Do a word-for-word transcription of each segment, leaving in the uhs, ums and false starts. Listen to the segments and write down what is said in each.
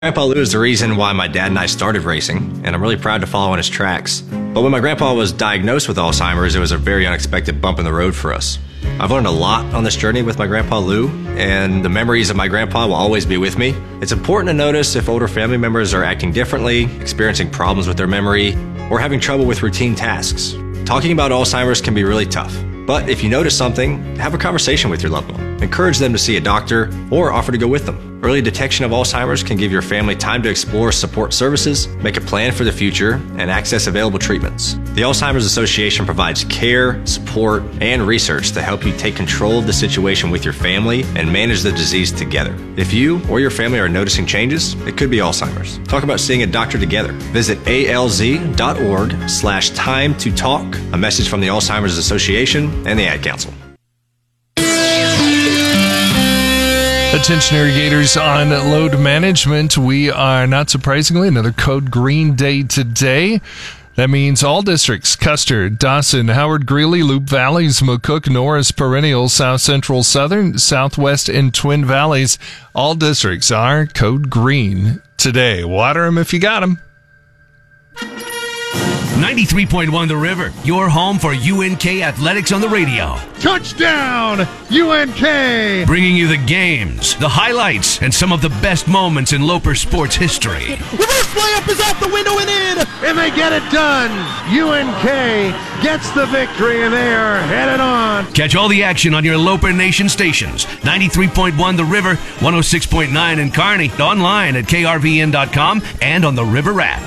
Grandpa Lou is the reason why my dad and I started racing, and I'm really proud to follow in his tracks. But when my grandpa was diagnosed with Alzheimer's, it was a very unexpected bump in the road for us. I've learned a lot on this journey with my Grandpa Lou, and the memories of my grandpa will always be with me. It's important to notice if older family members are acting differently, experiencing problems with their memory, or having trouble with routine tasks. Talking about Alzheimer's can be really tough. But if you notice something, have a conversation with your loved one. Encourage them to see a doctor or offer to go with them. Early detection of Alzheimer's can give your family time to explore support services, make a plan for the future, and access available treatments. The Alzheimer's Association provides care, support, and research to help you take control of the situation with your family and manage the disease together. If you or your family are noticing changes, it could be Alzheimer's. Talk about seeing a doctor together. Visit alz.org slash time to talk. A message from the Alzheimer's Association and the Ad Council. Attention irrigators on load management. We are, not surprisingly, another code green day today. That means all districts, Custer, Dawson, Howard, Greeley, Loup Valleys, McCook, Norris, Perennial, South Central, Southern, Southwest, and Twin Valleys. All districts are code green today. Water them if you got them. ninety-three point one The River, your home for U N K athletics on the radio. Touchdown, U N K! Bringing you the games, the highlights, and some of the best moments in Loper sports history. Reverse layup is out the window and in, and they get it done. U N K gets the victory, and they are headed on. Catch all the action on your Loper Nation stations. ninety-three point one The River, one oh six point nine in Kearney, online at K R V N dot com, and on the River app.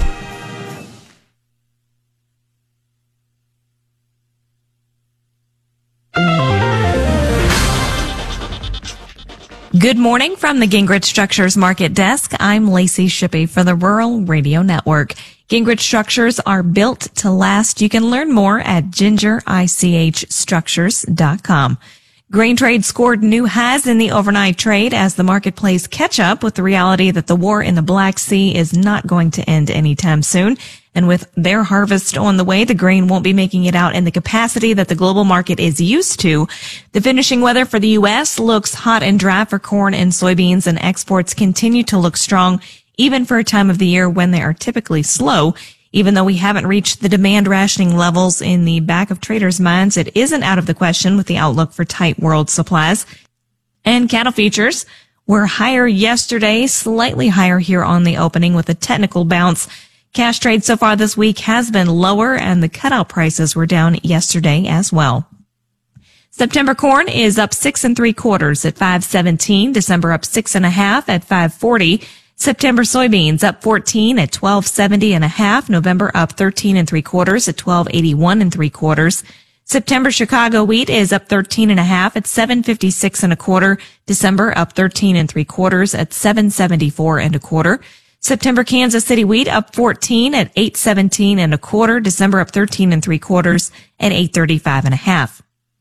Good morning from the Gingrich Structures Market Desk. I'm Lacey Shippey for the Rural Radio Network. Gingrich Structures are built to last. You can learn more at ginger ich structures dot com. Grain trade scored new highs in the overnight trade as the market plays catch up with the reality that the war in the Black Sea is not going to end anytime soon. And with their harvest on the way, the grain won't be making it out in the capacity that the global market is used to. The finishing weather for the U S looks hot and dry for corn and soybeans, and exports continue to look strong, even for a time of the year when they are typically slow. Even though we haven't reached the demand rationing levels in the back of traders' minds, it isn't out of the question with the outlook for tight world supplies. And cattle futures were higher yesterday, slightly higher here on the opening with a technical bounce. Cash trade so far this week has been lower, and the cutout prices were down yesterday as well. September corn is up six and three quarters at five seventeen. December up six and a half at five forty. September soybeans up fourteen at twelve seventy and a half. November up thirteen and three quarters at twelve eighty-one and three quarters. September Chicago wheat is up thirteen and a half at seven fifty-six and a quarter. December up thirteen and three quarters at seven seventy-four and a quarter. September Kansas City wheat up fourteen at eight seventeen and a quarter. December up thirteen and three quarters at eight thirty-five and a half.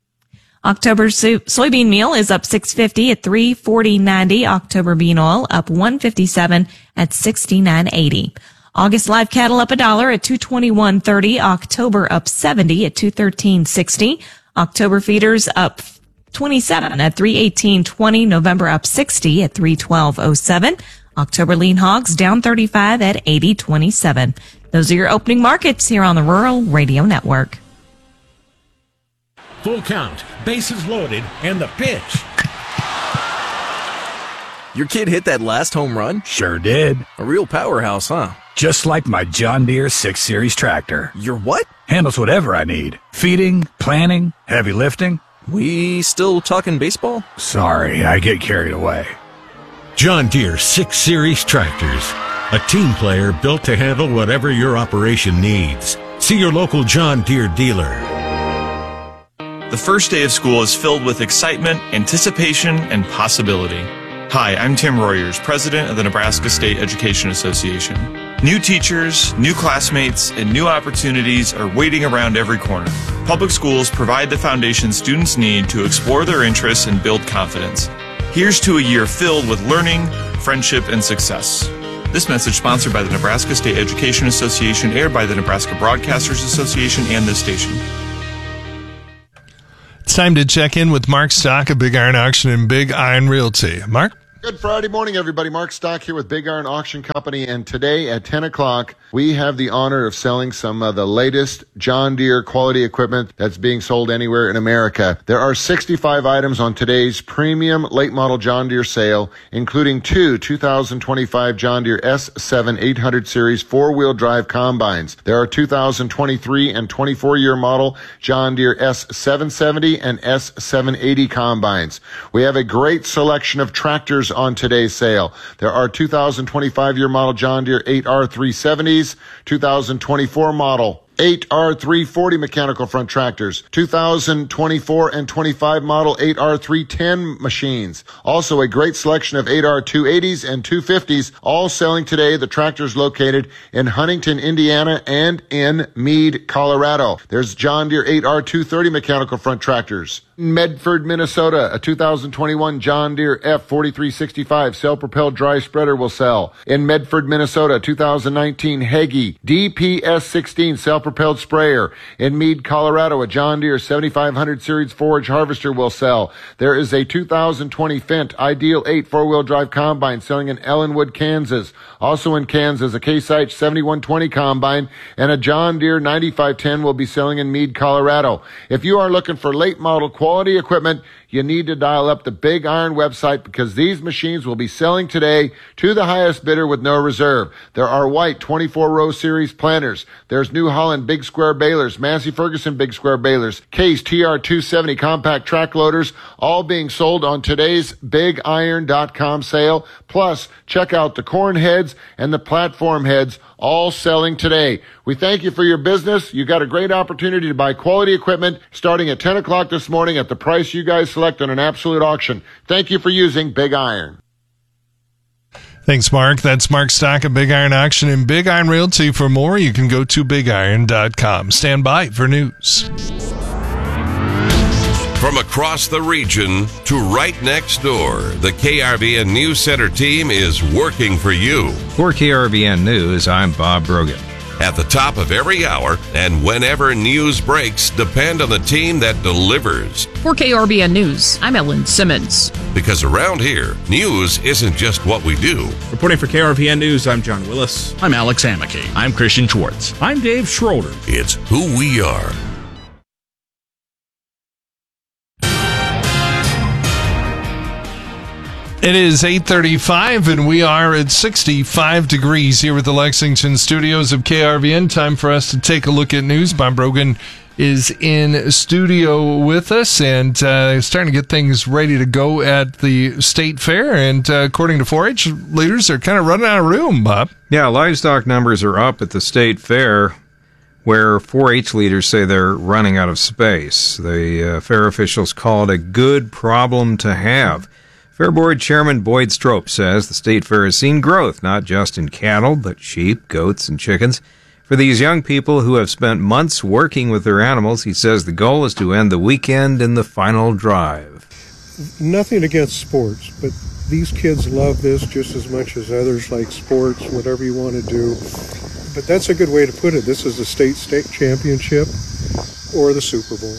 October so- soybean meal is up six fifty at three forty ninety. October bean oil up one fifty-seven at sixty-nine eighty. August live cattle up a dollar at two twenty-one thirty. October up seventy at two thirteen sixty. October feeders up twenty-seven at three eighteen twenty. November up sixty at three twelve oh seven. October lean hogs down thirty-five at eighty twenty-seven. Those are your opening markets here on the Rural Radio Network. Full count, bases loaded, and the pitch. Your kid hit that last home run? Sure did. A real powerhouse, huh? Just like my John Deere six series tractor. Your what? Handles whatever I need. Feeding, planting, heavy lifting. We still talking baseball? Sorry, I get carried away. John Deere six series tractors. A team player built to handle whatever your operation needs. See your local John Deere dealer. The first day of school is filled with excitement, anticipation, and possibility. Hi, I'm Tim Royers, president of the Nebraska State Education Association. New teachers, new classmates, and new opportunities are waiting around every corner. Public schools provide the foundation students need to explore their interests and build confidence. Here's to a year filled with learning, friendship, and success. This message sponsored by the Nebraska State Education Association, aired by the Nebraska Broadcasters Association and this station. It's time to check in with Mark Stock of Big Iron Auction and Big Iron Realty. Mark? Good Friday morning, everybody. Mark Stock here with Big Iron Auction Company, and today at ten o'clock, we have the honor of selling some of the latest John Deere quality equipment that's being sold anywhere in America. There are sixty-five items on today's premium late model John Deere sale, including two two thousand twenty-five John Deere S seven eight hundred series four-wheel drive combines. There are two thousand twenty-three and twenty-four year model John Deere S seven seventy and S seven eighty combines. We have a great selection of tractors on today's sale. There are two thousand twenty-five year model John Deere eight R three seventies, two thousand twenty-four model eight R three forty mechanical front tractors, two thousand twenty-four and twenty-five model eight R three ten machines. Also a great selection of eight R two eighties and two fifties, all selling today. The tractors located in Huntington, Indiana and in Meade, Colorado. There's John Deere eight R two thirty mechanical front tractors. Medford, Minnesota, a two thousand twenty-one John Deere F forty-three sixty-five self-propelled dry spreader will sell. In Medford, Minnesota, two thousand nineteen Hagee D P S sixteen self-propelled sprayer. In Meade, Colorado, a John Deere seventy-five hundred series forage harvester will sell. There is a two thousand twenty Fendt Ideal eight four-wheel drive combine selling in Ellenwood, Kansas. Also in Kansas, a Case IH seventy-one twenty combine and a John Deere ninety-five ten will be selling in Meade, Colorado. If you are looking for late model quality equipment, you need to dial up the Big Iron website because these machines will be selling today to the highest bidder with no reserve. There are white twenty-four row series planters. There's New Holland big square balers, Massey Ferguson big square balers, Case T R two seventy compact track loaders, all being sold on today's big iron dot com sale. Plus, check out the corn heads and the platform heads, all selling today. We thank you for your business. You got a great opportunity to buy quality equipment starting at ten o'clock this morning at the price you guys select on an absolute auction. Thank you for using Big Iron. Thanks, Mark. That's Mark Stock at Big Iron Auction and Big Iron Realty. For more, you can go to big iron dot com. Stand by for news. From across the region to right next door, the K R V N News Center team is working for you. For K R V N News, I'm Bob Brogan. At the top of every hour and whenever news breaks, depend on the team that delivers. For K R V N News, I'm Ellen Simmons. Because around here, news isn't just what we do. Reporting for K R V N News, I'm John Willis. I'm Alex Hamake. I'm Christian Schwartz. I'm Dave Schroeder. It's who we are. It is eight thirty-five, and we are at sixty-five degrees here at the Lexington studios of K R V N. Time for us to take a look at news. Bob Brogan is in studio with us and uh, starting to get things ready to go at the state fair. And uh, according to four H leaders, they're kind of running out of room, Bob. Yeah, livestock numbers are up at the state fair, where four H leaders say they're running out of space. The uh, fair officials call it a good problem to have. Fair Board Chairman Boyd Strope says the state fair has seen growth, not just in cattle, but sheep, goats, and chickens. For these young people who have spent months working with their animals, he says the goal is to end the weekend in the final drive. Nothing against sports, but these kids love this just as much as others like sports, whatever you want to do. But that's a good way to put it. This is the state state championship or the Super Bowl.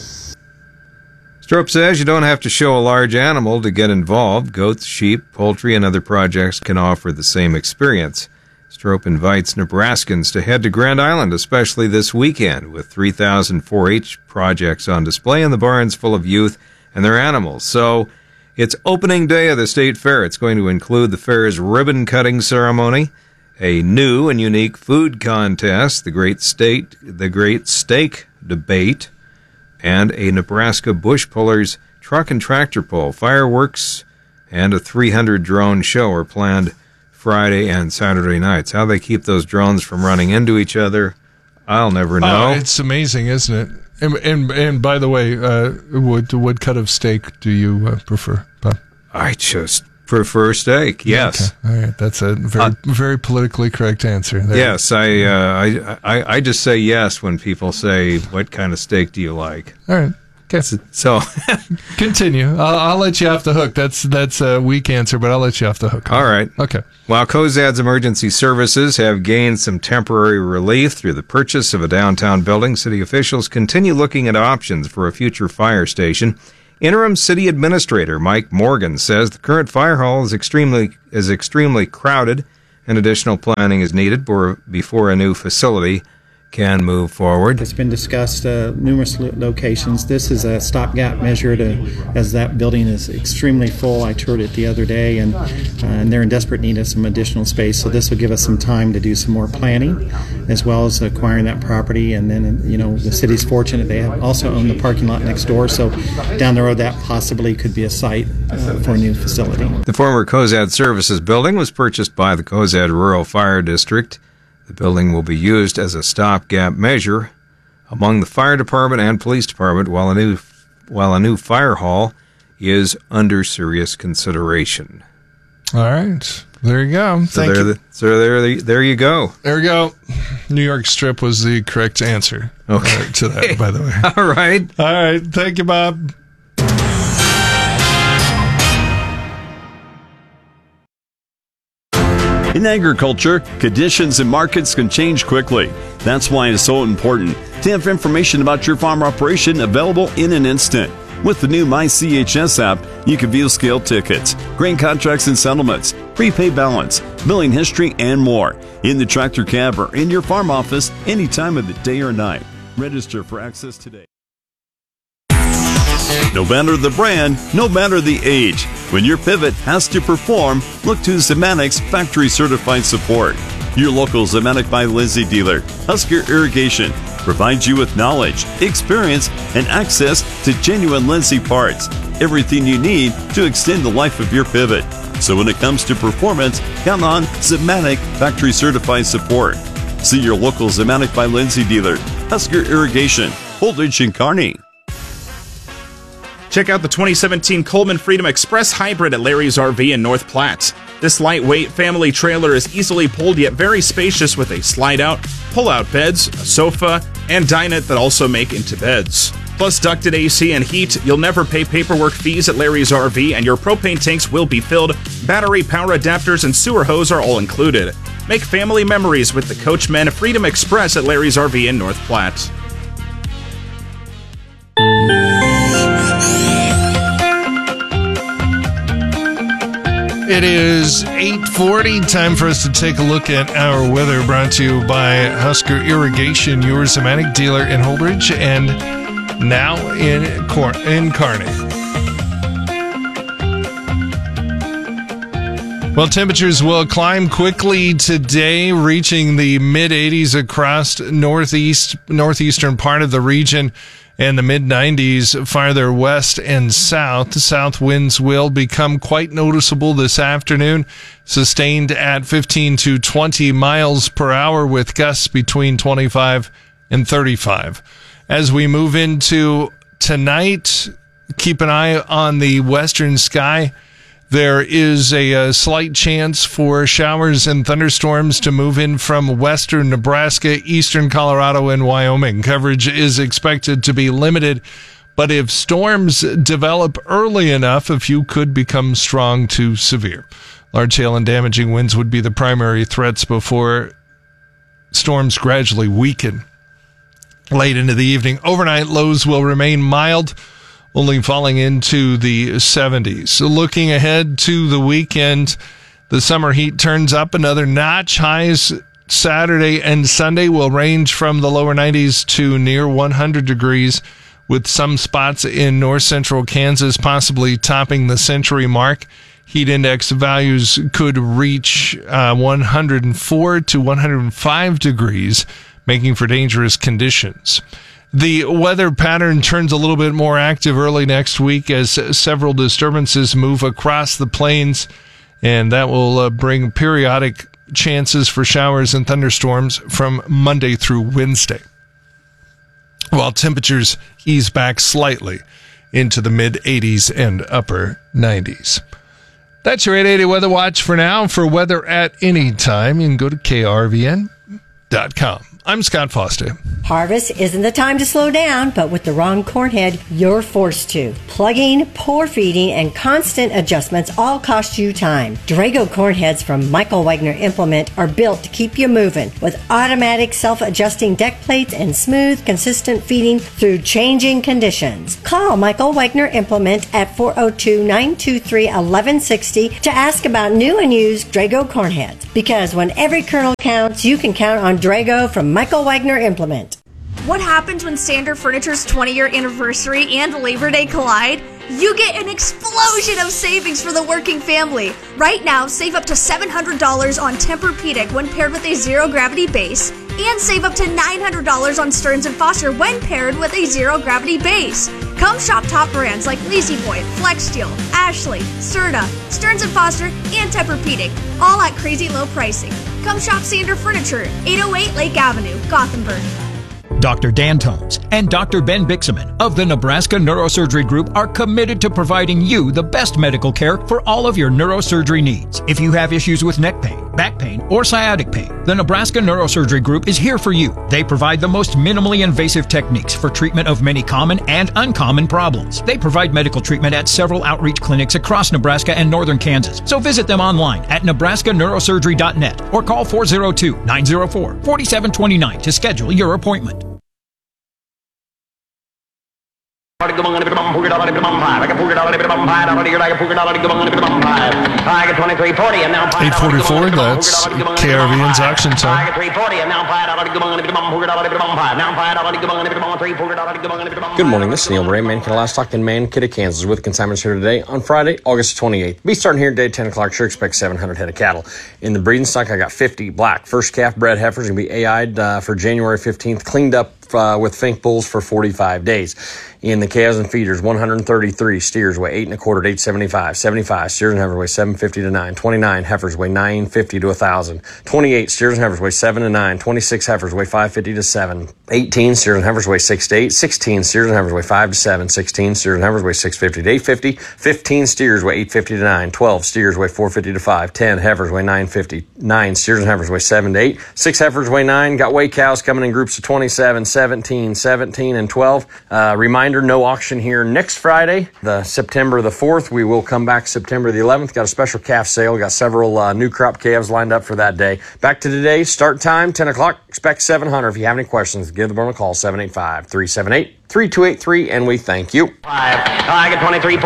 Strope says you don't have to show a large animal to get involved. Goats, sheep, poultry, and other projects can offer the same experience. Strope invites Nebraskans to head to Grand Island, especially this weekend, with three thousand four H projects on display in the barns full of youth and their animals. So it's opening day of the state fair. It's going to include the fair's ribbon-cutting ceremony, a new and unique food contest, the Great State, the Great Steak Debate, and a Nebraska Bush Pullers truck and tractor pull. Fireworks and a three hundred drone show are planned Friday and Saturday nights. How they keep those drones from running into each other, I'll never know. Oh, it's amazing, isn't it? And and, and by the way, uh, what, what cut of steak do you uh, prefer, Bob? I just prefer steak, yes. Okay. All right, that's a very, uh, very politically correct answer there. Yes, I, uh, I, I, I just say yes when people say, what kind of steak do you like? All right. Okay. So, continue. I'll, I'll let you off the hook. That's that's a weak answer, but I'll let you off the hook. All right. Okay. While Cozad's emergency services have gained some temporary relief through the purchase of a downtown building, city officials continue looking at options for a future fire station. Interim City Administrator Mike Morgan says the current fire hall is extremely is extremely crowded and additional planning is needed for, before a new facility can move forward. It's been discussed uh, numerous lo- locations. This is a stopgap measure to, as that building is extremely full. I toured it the other day, and, uh, and they're in desperate need of some additional space. So this will give us some time to do some more planning, as well as acquiring that property. And then, you know, the city's fortunate they have also own the parking lot next door. So down the road, that possibly could be a site uh, for a new facility. The former Cozad Services building was purchased by the Cozad Rural Fire District. The building will be used as a stopgap measure among the fire department and police department, while a new while a new fire hall is under serious consideration. All right, there you go. So Thank there, you. The, so there, the, there you go. There we go. New York Strip was the correct answer. Okay. uh, to that, by the way. All right. All right. Thank you, Bob. In agriculture, conditions and markets can change quickly. That's why it's so important to have information about your farm operation available in an instant. With the new My C H S app, you can view scale tickets, grain contracts and settlements, prepaid balance, billing history, and more in the tractor cab or in your farm office any time of the day or night. Register for access today. No matter the brand, no matter the age, when your pivot has to perform, look to Zemanic's factory certified support. Your local Zemanik by Lindsay dealer, Husker Irrigation, provides you with knowledge, experience, and access to genuine Lindsay parts. Everything you need to extend the life of your pivot. So when it comes to performance, count on Zemanik factory certified support. See your local Zemanik by Lindsay dealer, Husker Irrigation, Holdridge and Kearney. Check out the twenty seventeen Coleman Freedom Express Hybrid at Larry's R V in North Platte. This lightweight family trailer is easily pulled yet very spacious with a slide-out, pull-out beds, a sofa, and dinette that also make into beds. Plus ducted A C and heat, you'll never pay paperwork fees at Larry's R V, and your propane tanks will be filled. Battery, power adapters, and sewer hose are all included. Make family memories with the Coachmen Freedom Express at Larry's R V in North Platte. It is eight forty. Time for us to take a look at our weather, brought to you by Husker Irrigation, your Zemanik dealer in Holdridge and now in, Cor- in Kearney. Well, temperatures will climb quickly today, reaching the mid eighties across northeast northeastern part of the region, and the mid nineties farther west and south. South winds will become quite noticeable this afternoon, sustained at fifteen to twenty miles per hour with gusts between twenty-five and thirty-five. As we move into tonight, keep an eye on the western sky. There is a, a slight chance for showers and thunderstorms to move in from western Nebraska, eastern Colorado, and Wyoming. Coverage is expected to be limited, but if storms develop early enough, a few could become strong to severe. Large hail and damaging winds would be the primary threats before storms gradually weaken late into the evening. Overnight lows will remain mild, only falling into the seventies. So looking ahead to the weekend, the summer heat turns up another notch. Highs Saturday and Sunday will range from the lower nineties to near one hundred degrees, with some spots in north central Kansas possibly topping the century mark. Heat index values could reach uh, one hundred four to one hundred five degrees, making for dangerous conditions. The weather pattern turns a little bit more active early next week as several disturbances move across the plains, and that will uh, bring periodic chances for showers and thunderstorms from Monday through Wednesday, while temperatures ease back slightly into the mid eighties and upper nineties. That's your eight eighty Weather Watch for now. For weather at any time, you can go to K R V N dot com. I'm Scott Foster. Harvest isn't the time to slow down, but with the wrong corn head, you're forced to. Plugging, pour feeding, and constant adjustments all cost you time. Drago corn heads from Michael Wagner Implement are built to keep you moving with automatic self-adjusting deck plates and smooth, consistent feeding through changing conditions. Call Michael Wagner Implement at four oh two, nine two three, one one six oh to ask about new and used Drago corn heads. Because when every kernel counts, you can count on Drago from Michael Wagner Implement. What happens when Sander Furniture's twenty-year anniversary and Labor Day collide? You get an explosion of savings for the working family. Right now, save up to seven hundred dollars on Tempur-Pedic when paired with a zero-gravity base, and save up to nine hundred dollars on Stearns and Foster when paired with a zero-gravity base. Come shop top brands like La-Z-Boy, FlexSteel, Ashley, Serta, Stearns and Foster, and Tempur-Pedic, all at crazy low pricing. Come shop Sander Furniture, eight oh eight Lake Avenue, Gothenburg. Doctor Dan Tomes and Doctor Ben Bixaman of the Nebraska Neurosurgery Group are committed to providing you the best medical care for all of your neurosurgery needs. If you have issues with neck pain, back pain, or sciatic pain, the Nebraska Neurosurgery Group is here for you. They provide the most minimally invasive techniques for treatment of many common and uncommon problems. They provide medical treatment at several outreach clinics across Nebraska and northern Kansas. So visit them online at nebraska neurosurgery dot net or call four oh two, nine oh four, four seven two nine to schedule your appointment. eight forty-four, that's K R V N's auction time. Good morning, this is Neil Murray, Mankato Livestock in Mankato, Kansas, with consignments here today on Friday, August twenty-eighth. Be starting here today at ten o'clock. Sure expect seven hundred head of cattle. In the breeding stock, I got fifty black first calf bred heifers going to be A I'd uh, for January fifteenth, cleaned up uh, with Fink bulls for forty-five days. In the calves and feeders, one hundred thirty-three steers weigh eight and a quarter to eight seventy-five. seventy-five steers and heifers weigh seven fifty to nine. twenty-nine heifers weigh nine fifty to one thousand. twenty-eight steers and heifers weigh seven to nine. twenty-six heifers weigh five fifty to seven. eighteen steers and heifers weigh six to eight. sixteen steers and heifers weigh five to seven. sixteen steers and heifers weigh six fifty to eight fifty. fifteen steers weigh eight fifty to nine. twelve steers weigh four fifty to five. ten heifers weigh nine fifty. nine steers and heifers weigh seven to eight. six heifers weigh nine. Got weigh cows coming in groups of twenty-seven, seventeen, seventeen, and twelve. Uh, reminder, no auction here next Friday, the September the fourth. We will come back September the eleventh. Got a special calf sale. Got several uh, new crop calves lined up for that day. Back to today. Start time, ten o'clock. Expect seven hundred. If you have any questions, give the barn a call, seven eight five, three seven eight, three two eight three, and we thank you. Good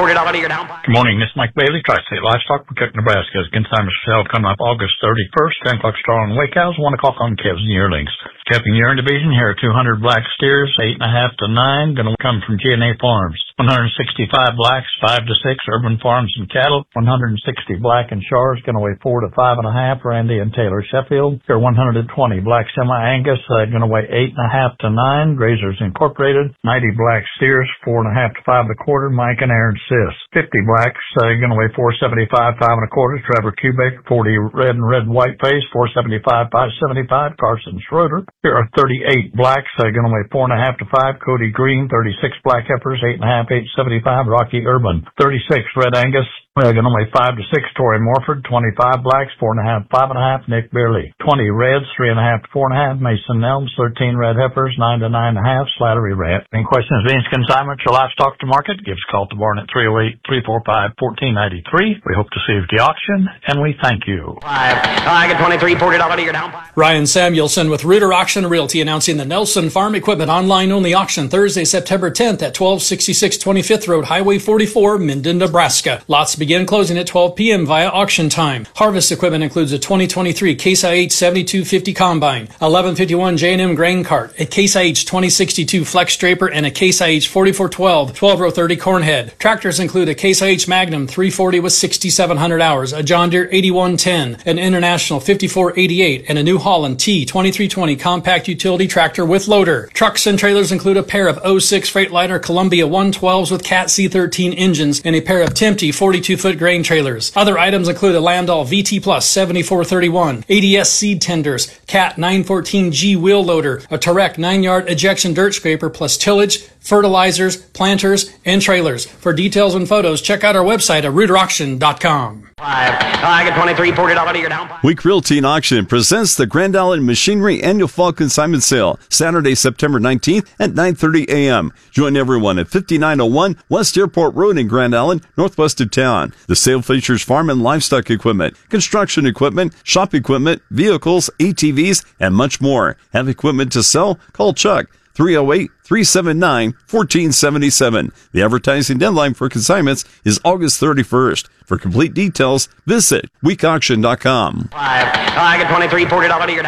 morning, this is Mike Bailey, Tri-State Livestock, Protect Nebraska. Consignment sale coming up August thirty-first, ten o'clock start on weigh cows, one o'clock on calves and yearlings. Capping yearling division, here are two hundred black steers, eight and a half to nine, going to come from G and A Farms. one hundred sixty-five blacks, five to six, Urban Farms and Cattle. one hundred sixty black and Shars, going to weigh four to five and a half, Randy and Taylor Sheffield. Here are one hundred twenty black semi-Angus, uh, going to weigh eight and a half to nine, Grazers Incorporated. ninety black steers, four and a half to five and a quarter, Mike and Aaron Sis. fifty blacks, uh, going to weigh four seventy-five, five and a quarter, Trevor Kubik. forty red and red and white face, four seventy-five, five seventy-five, Carson Schroeder. Here are thirty-eight blacks, uh, going to weigh four and a half to five, Cody Green. thirty-six black heifers, eight and a half, eight seventy-five, Rocky Urban. thirty-six red Angus, uh, going to weigh five to six, Torrey Morford. twenty-five blacks, four and a half, five and a half, Nick Beerley. twenty reds, three and a half to four and a half, Mason Nelms. thirteen red heifers, nine to nine and a half, Slattery Rat. Any questions, Vince consignment, your livestock to market? Give us a call to barn at three oh eight, three four five, one four nine three. We hope to see you at the auction, and we thank you. I get twenty-three, forty dollars you're down. Ryan Samuelson with Reuter Auction Realty announcing the Nelson Farm Equipment online only auction Thursday, September tenth at twelve sixty-six twenty-fifth Road, Highway forty-four, Minden, Nebraska. Lots begin closing at twelve p.m. via auction time. Harvest equipment includes a twenty twenty-three Case I H seventy-two fifty combine, eleven fifty-one J and M grain cart, a Case I H twenty sixty-two flex draper, and a Case I H forty-four twelve twelve row thirty corn head. Tractors include a Case I H Magnum three forty with sixty-seven hundred hours, a John Deere eighty-one ten, an International fifty-four eighty-eight, and a New Holland T twenty-three twenty compact utility tractor with loader. Trucks and trailers include a pair of oh six Freightliner Columbia one twelves with Cat C thirteen engines and a pair of Tempe forty-two foot grain trailers. Other items include a Landau V T Plus seventy-four thirty-one, A D S seed tenders, Cat nine fourteen G wheel loader, a Tarek nine yard ejection dirt scraper plus tillage, fertilizers, planters, and trailers. For details and photos, check out our website at rooter auction dot com. I get twenty-three forty dollars to your down. Week Realty and Auction presents the Grand Island Machinery Annual Fall Consignment Sale, Saturday, September nineteenth at nine thirty a.m. Join everyone at fifty-nine oh one West Airport Road in Grand Island, northwest of town. The sale features farm and livestock equipment, construction equipment, shop equipment, vehicles, A T Vs, and much more. Have equipment to sell? Call Chuck. three oh eight, three seven nine, one four seven seven. The advertising deadline for consignments is August thirty-first. For complete details, visit week auction dot com. I get twenty-three forty dollars to your down.